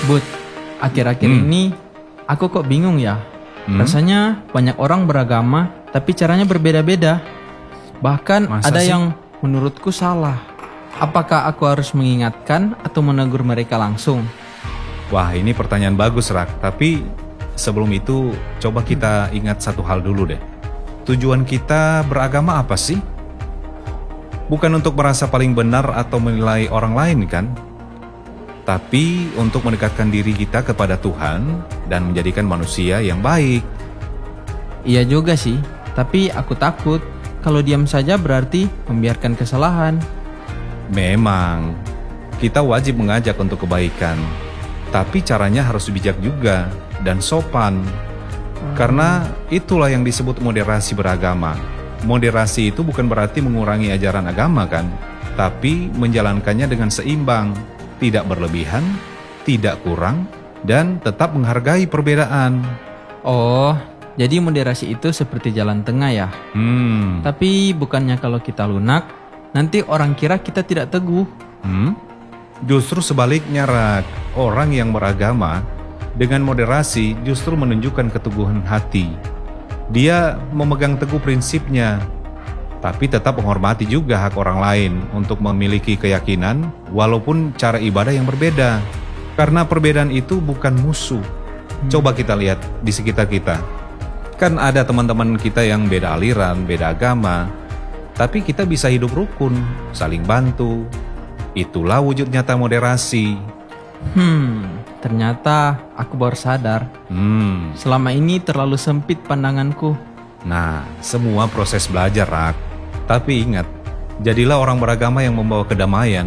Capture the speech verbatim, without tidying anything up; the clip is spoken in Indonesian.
Bud, akhir-akhir Hmm. ini aku kok bingung ya. Hmm? Rasanya banyak orang beragama, tapi caranya berbeda-beda. Bahkan Masa ada sih? yang menurutku salah. Apakah aku harus mengingatkan atau menegur mereka langsung? Wah, ini pertanyaan bagus, Rak. Tapi sebelum itu, coba kita ingat satu hal dulu deh. Tujuan kita beragama apa sih? Bukan untuk merasa paling benar atau menilai orang lain kan? Tapi untuk mendekatkan diri kita kepada Tuhan dan menjadikan manusia yang baik. Iya juga sih, tapi aku takut kalau diam saja berarti membiarkan kesalahan. Memang, kita wajib mengajak untuk kebaikan. Tapi caranya harus bijak juga dan sopan. Karena itulah yang disebut moderasi beragama. Moderasi itu bukan berarti mengurangi ajaran agama kan, tapi menjalankannya dengan seimbang, tidak berlebihan, tidak kurang, dan tetap menghargai perbedaan. Oh, jadi moderasi itu seperti jalan tengah ya? Hmm, Tapi bukannya kalau kita lunak, nanti orang kira kita tidak teguh. hmm? Justru sebaliknya, Rak. Orang yang beragama dengan moderasi justru menunjukkan keteguhan hati. Dia memegang teguh prinsipnya, tapi tetap menghormati juga hak orang lain untuk memiliki keyakinan walaupun cara ibadah yang berbeda. Karena perbedaan itu bukan musuh. Coba kita lihat di sekitar kita. Kan ada teman-teman kita yang beda aliran, beda agama, tapi kita bisa hidup rukun, saling bantu. Itulah wujud nyata moderasi. Hmm, ternyata aku baru sadar. Hmm, Selama ini terlalu sempit pandanganku. nah, semua proses belajar, Rak. Tapi ingat, jadilah orang beragama yang membawa kedamaian,